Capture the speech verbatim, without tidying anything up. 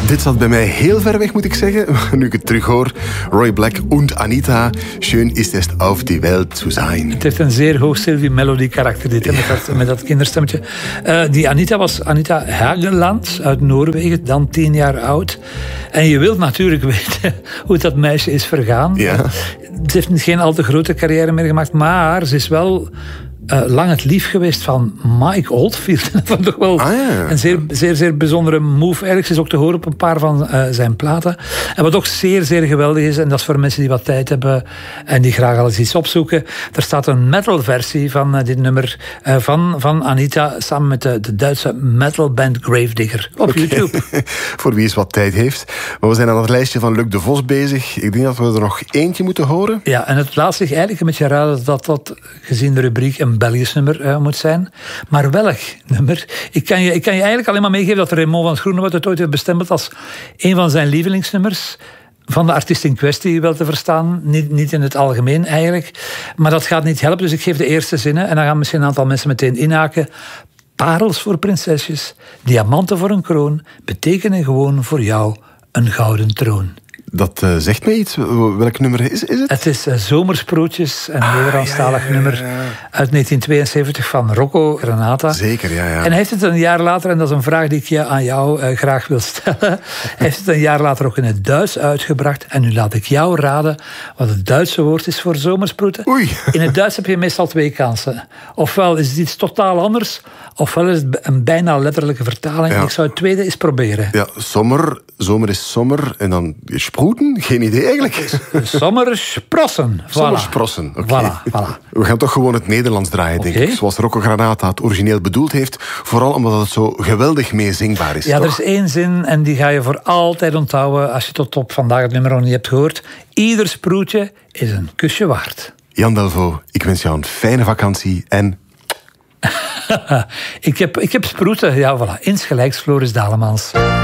Dit zat bij mij heel ver weg, moet ik zeggen. Nu ik het terug hoor. Roy Black und Anita. Schön ist es auf die Welt zu sein. Het heeft een zeer hoog Sylvie Melody karakter, dit, ja. met, dat, met dat kinderstemmetje. Uh, die Anita was Anita Hageland uit Noorwegen, dan tien jaar oud. En je wilt natuurlijk weten hoe dat meisje is vergaan. Ja. Ze heeft geen al te grote carrière meer gemaakt, maar ze is wel Uh, lang het lief geweest van Mike Oldfield. Dat was toch wel ah, ja. een zeer, zeer, zeer bijzondere move. Eigenlijk is ook te horen op een paar van uh, zijn platen. En wat ook zeer, zeer geweldig is, en dat is voor mensen die wat tijd hebben en die graag al eens iets opzoeken. Er staat een metal versie van uh, dit nummer uh, van, van Anita samen met de, de Duitse metalband Gravedigger op okay. YouTube. Voor wie eens wat tijd heeft. Maar we zijn aan het lijstje van Luc de Vos bezig. Ik denk dat we er nog eentje moeten horen. Ja, en het laat zich eigenlijk een beetje raden dat dat, gezien de rubriek, een Belgisch nummer uh, moet zijn. Maar welk nummer? Ik kan, je, ik kan je eigenlijk alleen maar meegeven dat Raymond van het Groenewoud het ooit heeft bestempeld als een van zijn lievelingsnummers. Van de artiest in kwestie wel te verstaan. Niet, niet in het algemeen eigenlijk. Maar dat gaat niet helpen, dus ik geef de eerste zinnen. En dan gaan misschien een aantal mensen meteen inhaken. Parels voor prinsesjes, diamanten voor een kroon, betekenen gewoon voor jou een gouden troon. Dat uh, zegt mij iets. Welk nummer is, is het? Het is uh, Zomersprootjes, een ah, Nederlandstalig ja, ja, ja, ja. nummer uit negentien tweeënzeventig van Rocco Granata. Zeker, ja, ja. En hij heeft het een jaar later, en dat is een vraag die ik je aan jou uh, graag wil stellen, hij heeft het een jaar later ook in het Duits uitgebracht. En nu laat ik jou raden wat het Duitse woord is voor zomersproeten. Oei. In het Duits heb je meestal twee kansen. Ofwel is het iets totaal anders, ofwel is het een bijna letterlijke vertaling. Ja. Ik zou het tweede eens proberen. Ja, zomer, zomer is zomer en dan sproeten? Geen idee eigenlijk. Zomersprossen. Voilà. Zomersprossen, oké. Okay. Voilà, voilà. We gaan toch gewoon het Nederlands draaien, okay. denk ik. Zoals Rocco Granata het origineel bedoeld heeft. Vooral omdat het zo geweldig meezingbaar is. Ja, toch? Er is één zin en die ga je voor altijd onthouden als je tot op vandaag het nummer nog niet hebt gehoord. Ieder sproetje is een kusje waard. Jan Delvaux, ik wens jou een fijne vakantie en... ik, heb, ik heb sproeten, ja voilà. Insgelijks Floris Dalemans.